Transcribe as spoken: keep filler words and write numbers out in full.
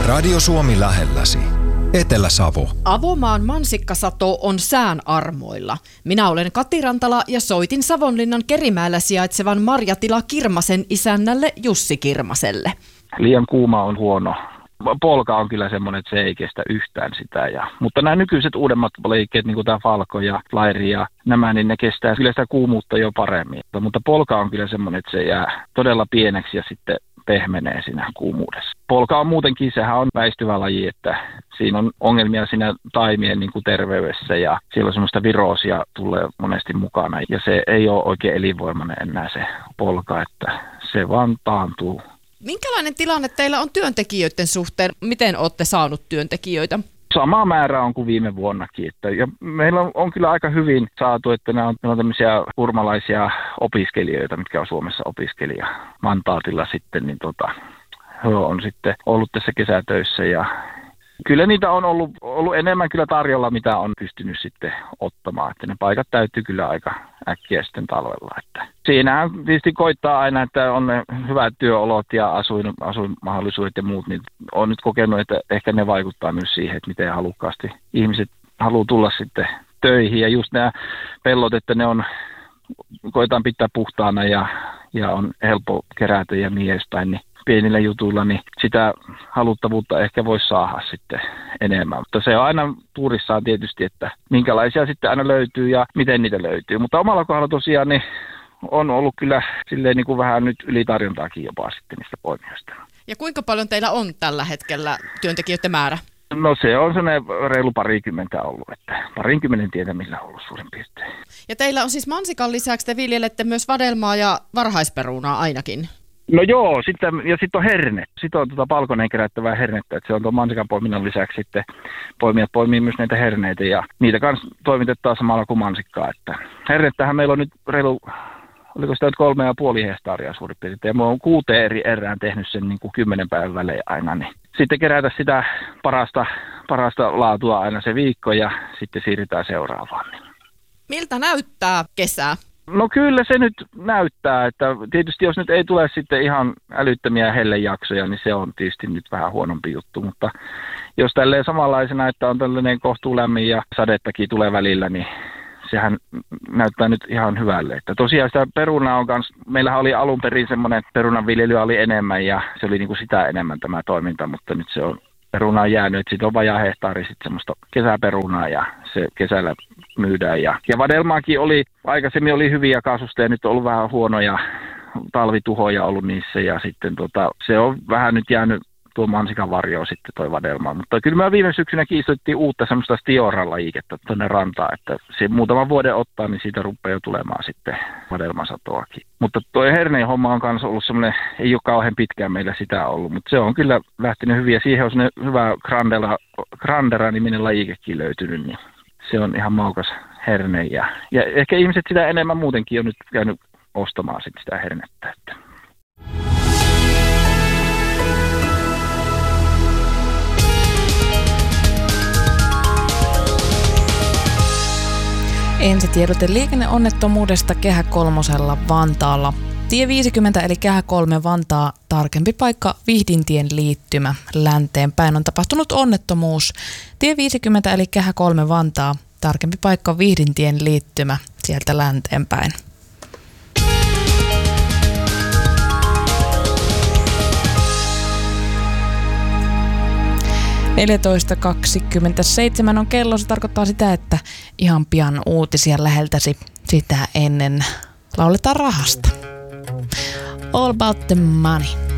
Radio Suomi lähelläsi. Etelä-Savo. Avomaan mansikkasato on sään armoilla. Minä olen Kati Rantala ja soitin Savonlinnan Kerimäellä sijaitsevan marjatila Kirmasen isännälle Jussi Kirmaselle. Liian kuuma on huono. Polka on kyllä semmoinen, että se ei kestä yhtään sitä. Ja, mutta nämä nykyiset uudemmat liikkeet, niin kuin tämä Falco ja Flairi ja nämä, niin ne kestää kyllä sitä kuumuutta jo paremmin. Mutta polka on kyllä semmoinen, että se jää todella pieneksi ja sitten pehmenee siinä kuumuudessa. Polka on muutenkin, sehän on väistyvä laji, että siinä on ongelmia siinä taimien niin kuin terveydessä ja siellä on semmoista viroosia tulee monesti mukana. Ja se ei ole oikein elinvoimainen enää se polka, että se vaan taantuu. Minkälainen tilanne teillä on työntekijöiden suhteen? Miten olette saanut työntekijöitä? Sama määrä on kuin viime vuonnakin. Että, ja meillä on, on kyllä aika hyvin saatu, että nämä on, nämä on tämmöisiä urmalaisia opiskelijoita, mitkä on Suomessa opiskelija mantaatilla sitten, niin tota, he on sitten ollut tässä kesätöissä ja kyllä niitä on ollut, ollut enemmän kyllä tarjolla, mitä on pystynyt sitten ottamaan. Että ne paikat täytyy kyllä aika äkkiä sitten talvella. Että siinähän tietysti koittaa aina, että on ne hyvät työolot ja asuin, asuinmahdollisuudet ja muut. Niin olen nyt kokenut, että ehkä ne vaikuttaa myös siihen, että miten halukkaasti ihmiset haluaa tulla sitten töihin. Ja just nämä pellot, että ne on, koitaan pitää puhtaana ja, ja on helppo kerätä ja niin edespäin, niin pienillä jutuilla, niin sitä haluttavuutta ehkä voisi saada sitten enemmän. Mutta se on aina tuurissaan tietysti, että minkälaisia sitten aina löytyy ja miten niitä löytyy. Mutta omalla kohdalla tosiaan niin on ollut kyllä silleen niin kuin vähän nyt ylitarjontaakin jopa sitten niistä poimijoista. Ja kuinka paljon teillä on tällä hetkellä työntekijöiden määrä? No se on sellainen reilu parikymmentä ollut, että parinkymmenen tietämillä on ollut suurin piirtein. Ja teillä on siis mansikan lisäksi te viljelette myös vadelmaa ja varhaisperunaa ainakin? No joo, sitten, ja sitten on herne. Sitten on tuota palkoneen kerättävää hernettä, että se on tuon mansikan poiminnan lisäksi sitten poimijat poimii myös näitä herneitä ja niitä kanssa toimitetaan samalla kuin mansikkaa. Että hernettähän meillä on nyt reilu, oliko sitä nyt kolme ja puoli hehtaaria suurin piirtein. Ja me on kuuteen eri erään tehnyt sen niin kuin kymmenen päivän välein aina. Niin sitten kerätä sitä parasta, parasta laatua aina se viikko ja sitten siirrytään seuraavaan. Miltä näyttää kesä? No kyllä se nyt näyttää, että tietysti jos nyt ei tule sitten ihan älyttömiä hellejaksoja, niin se on tietysti nyt vähän huonompi juttu, mutta jos tälleen samanlaisena, että on tällainen kohtuulämmin ja sadettakin tulee välillä, niin sehän näyttää nyt ihan hyvälle. Että tosiaan sitä perunaa on kanssa, meillähän oli alun perin semmoinen, perunanviljely oli enemmän ja se oli niin kuin sitä enemmän tämä toiminta, mutta nyt se on perunaa jäänyt, että siitä on vajaa hehtaari sitten semmoista kesäperunaa ja se kesällä myydään. Ja, ja vadelmaakin oli, aikaisemmin oli hyviä kasvusta ja nyt on ollut vähän huonoja talvituhoja ollut niissä ja sitten tota, se on vähän nyt jäänyt tuo mansikan varjoon sitten toi vadelma. Mutta kyllä me viime syksynä kiistoittiin uutta semmoista stioran-lajiketta tuonne rantaan, että se muutaman vuoden ottaa, niin siitä rupeaa jo tulemaan sitten vadelmasatoakin. Mutta toi herneen homma on kanssa ollut semmoinen, ei ole kauhean pitkään meillä sitä ollut, mutta se on kyllä lähtenyt hyvin ja siihen on semmoinen hyvä Grandera, Grandera-niminen lajikekin löytynyt, niin se on ihan maukas herne ja, ja ehkä ihmiset sitä enemmän muutenkin on nyt käynyt ostamaan sit sitä hernettä. Että. Ensitiedote liikenneonnettomuudesta Kehä kolmosella Vantaalla. Tie viisikymmentä eli Kehä kolme Vantaa, tarkempi paikka Vihdintien liittymä. Länteen päin on tapahtunut onnettomuus. Tie viisikymmentä eli Kehä kolme Vantaa, tarkempi paikka Vihdintien liittymä sieltä länteen päin. neljätoista kaksikymmentäseitsemän on kello, se tarkoittaa sitä, että ihan pian uutisia läheltäsi sitä ennen lauletaan rahasta. All about the money.